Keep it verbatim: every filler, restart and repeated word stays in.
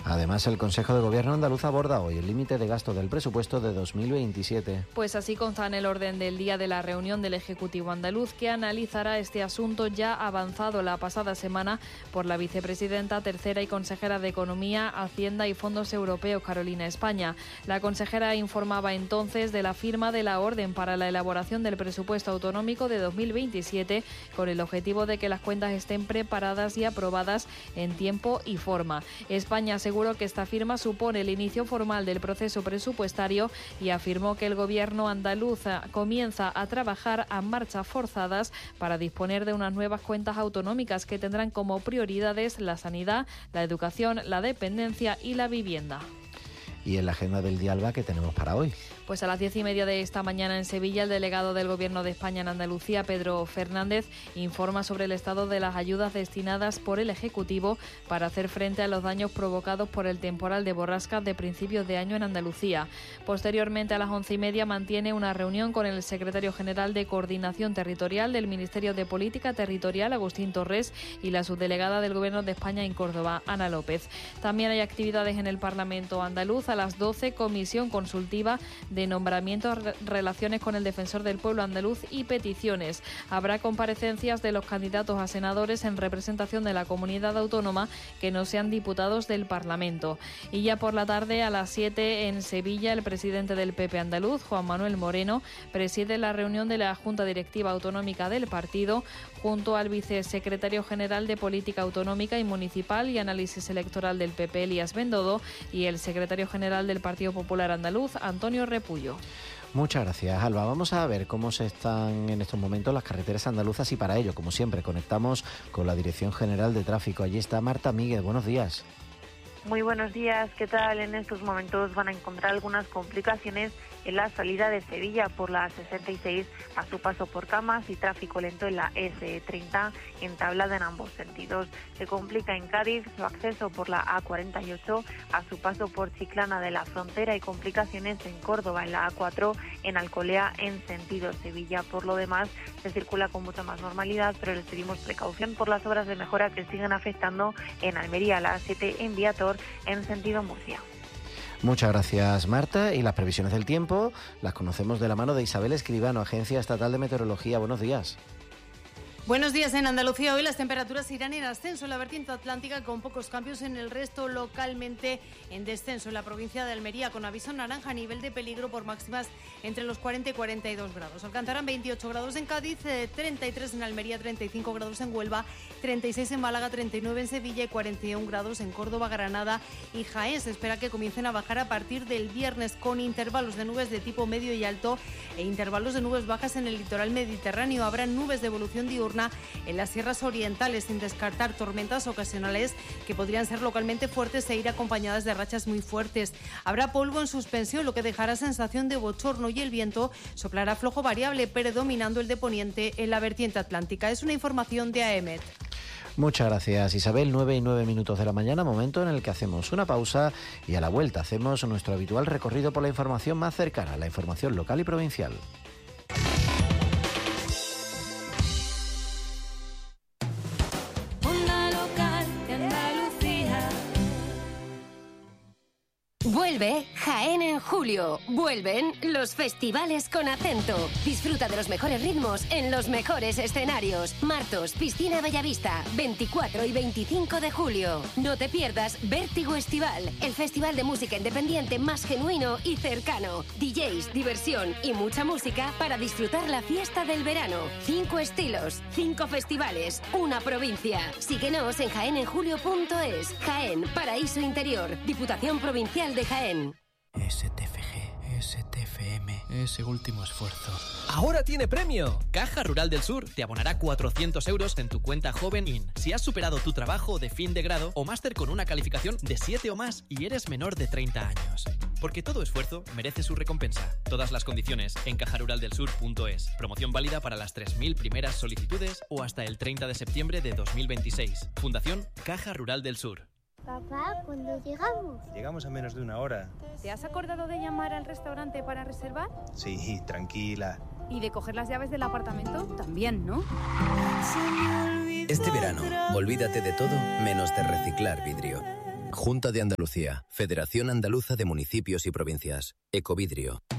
Además, el Consejo de Gobierno andaluz aborda hoy el límite de gasto del presupuesto de dos mil veintisiete. Pues así consta en el orden del día de la reunión del Ejecutivo andaluz, que analizará este asunto ya avanzado la pasada semana por la vicepresidenta tercera y consejera de Economía, Hacienda y Fondos Europeos, Carolina España. La consejera informaba entonces de la firma de la orden para la elaboración del presupuesto autonómico de dos mil veintisiete, con el objetivo de que las cuentas estén preparadas y aprobadas en tiempo y forma. España aseguró que esta firma supone el inicio formal del proceso presupuestario y afirmó que el Gobierno andaluz comienza a trabajar a marchas forzadas para disponer de unas nuevas cuentas autonómicas que tendrán como prioridades la sanidad, la educación, la dependencia y la vivienda. Y en la agenda del día, Alba, ¿qué tenemos para hoy? Pues a las diez y media de esta mañana en Sevilla, el delegado del Gobierno de España en Andalucía, Pedro Fernández, informa sobre el estado de las ayudas destinadas por el Ejecutivo para hacer frente a los daños provocados por el temporal de borrascas de principios de año en Andalucía. Posteriormente, a las once y media, mantiene una reunión con el secretario general de Coordinación Territorial del Ministerio de Política Territorial, Agustín Torres, y la subdelegada del Gobierno de España en Córdoba, Ana López. También hay actividades en el Parlamento andaluz. A las doce, comisión consultiva de nombramientos, relaciones con el Defensor del Pueblo andaluz y peticiones. Habrá comparecencias de los candidatos a senadores en representación de la comunidad autónoma que no sean diputados del Parlamento. Y ya por la tarde, a las siete, en Sevilla, el presidente del P P andaluz, Juan Manuel Moreno, preside la reunión de la Junta Directiva Autonómica del partido junto al vicesecretario general de Política Autonómica y Municipal y Análisis Electoral del P P, Elías Bendodo, y el secretario general del Partido Popular andaluz, Antonio Repullo. Muchas gracias, Alba. Vamos a ver cómo se están en estos momentos las carreteras andaluzas y para ello, como siempre, conectamos con la Dirección General de Tráfico. Allí está Marta Míguez. Buenos días. Muy buenos días, ¿qué tal? En estos momentos van a encontrar algunas complicaciones en la salida de Sevilla por la sesenta y seis a su paso por Camas y tráfico lento en la ese treinta entablada en ambos sentidos. Se complica en Cádiz su acceso por la a cuarenta y ocho a su paso por Chiclana de la Frontera y complicaciones en Córdoba en la a cuatro en Alcolea en sentido Sevilla. Por lo demás, se circula con mucha más normalidad, pero les pedimos precaución por las obras de mejora que siguen afectando en Almería, la a siete en Viator en sentido Murcia. Muchas gracias, Marta. Y las previsiones del tiempo las conocemos de la mano de Isabel Escribano, Agencia Estatal de Meteorología. Buenos días. Buenos días. En Andalucía hoy las temperaturas irán en ascenso en la vertiente atlántica con pocos cambios en el resto, localmente en descenso en la provincia de Almería con aviso naranja a nivel de peligro por máximas entre los cuarenta y cuarenta y dos grados. Alcanzarán veintiocho grados en Cádiz, treinta y tres en Almería, treinta y cinco grados en Huelva, treinta y seis en Málaga, treinta y nueve en Sevilla y cuarenta y uno grados en Córdoba, Granada y Jaén. Se espera que comiencen a bajar a partir del viernes con intervalos de nubes de tipo medio y alto e intervalos de nubes bajas en el litoral mediterráneo. Habrá nubes de evolución diurna en las sierras orientales, sin descartar tormentas ocasionales que podrían ser localmente fuertes e ir acompañadas de rachas muy fuertes. Habrá polvo en suspensión, lo que dejará sensación de bochorno y el viento soplará flojo variable, predominando el de poniente en la vertiente atlántica. Es una información de AEMET. Muchas gracias, Isabel. Nueve y nueve minutos de la mañana, momento en el que hacemos una pausa y a la vuelta hacemos nuestro habitual recorrido por la información más cercana, la información local y provincial. Vuelve Jaén en julio. Vuelven los festivales con acento. Disfruta de los mejores ritmos en los mejores escenarios. Martos, Piscina Bellavista, veinticuatro y veinticinco de julio. No te pierdas Vértigo Estival, el festival de música independiente más genuino y cercano. D Js, diversión y mucha música para disfrutar la fiesta del verano. Cinco estilos, cinco festivales, una provincia. Síguenos en jaén en julio punto es. Jaén, paraíso interior. Diputación Provincial de Jaén. S T F G, S T F M, ese último esfuerzo. ¡Ahora tiene premio! Caja Rural del Sur te abonará cuatrocientos euros en tu cuenta Joven In si has superado tu trabajo de fin de grado o máster con una calificación de siete o más y eres menor de treinta años. Porque todo esfuerzo merece su recompensa. Todas las condiciones en caja rural del sur punto es. Promoción válida para las tres mil primeras solicitudes o hasta el treinta de septiembre de dos mil veintiséis. Fundación Caja Rural del Sur. Papá, ¿cuándo llegamos? Llegamos a menos de una hora. ¿Te has acordado de llamar al restaurante para reservar? Sí, tranquila. ¿Y de coger las llaves del apartamento? También, ¿no? Este verano, olvídate de todo menos de reciclar vidrio. Junta de Andalucía, Federación Andaluza de Municipios y Provincias, Ecovidrio.